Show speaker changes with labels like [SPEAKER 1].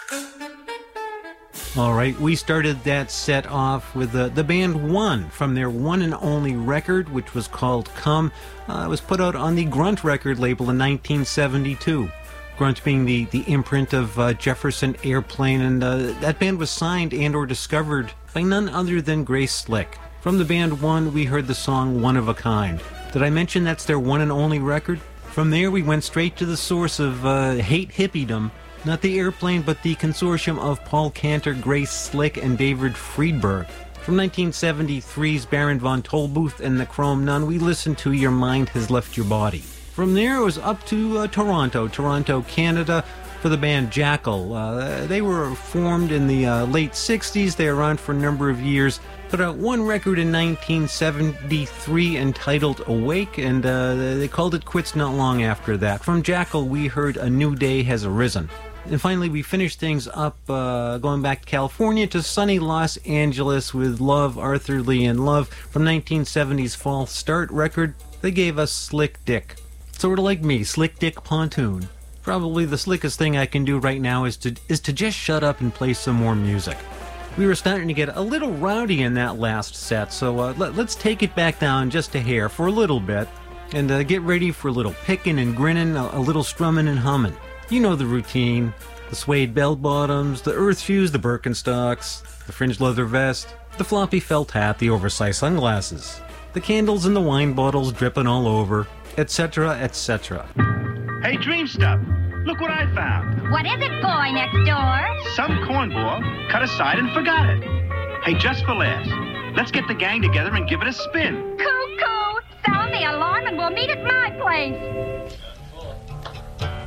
[SPEAKER 1] All right, we started that set off with the band One from their one and only record, which was called Come. It was put out on the Grunt record label in 1972. Grunt being the imprint of Jefferson Airplane, and that band was signed and or discovered by none other than Grace Slick. From the band One, we heard the song One of a Kind. Did I mention that's their one and only record? From there, we went straight to the source of hate hippiedom. Not the Airplane, but the consortium of Paul Cantor, Grace Slick, and David Friedberg. From 1973's Baron von Tolbooth and the Chrome Nun, we listened to Your Mind Has Left Your Body. From there, it was up to Toronto, Canada, for the band Jackal. They were formed in the late 60s. They were around for a number of years. Put out one record in 1973 entitled Awake, and they called it quits not long after that. From Jackal, we heard A New Day Has Arisen. And finally, we finished things up going back to California to sunny Los Angeles with Love, Arthur Lee and Love from 1970's False Start record. They gave us Slick Dick. Sort of like me, Slick Dick Pontoon. Probably the slickest thing I can do right now is to just shut up and play some more music. We were starting to get a little rowdy in that last set, so let's take it back down just a hair for a little bit and get ready for a little picking and grinning, a little strumming and humming. You know the routine. The suede bell-bottoms, the earth shoes, the Birkenstocks, the fringed leather vest, the floppy felt hat, the oversized sunglasses, the candles and the wine bottles dripping all over, etc., etc.
[SPEAKER 2] Hey, Dream Stuff, look what I found.
[SPEAKER 3] What is it, boy next door?
[SPEAKER 2] Some cornball cut aside and forgot it. Hey, just for laughs, let's get the gang together and give it a spin.
[SPEAKER 3] Cuckoo! Sound the alarm and we'll meet at my place.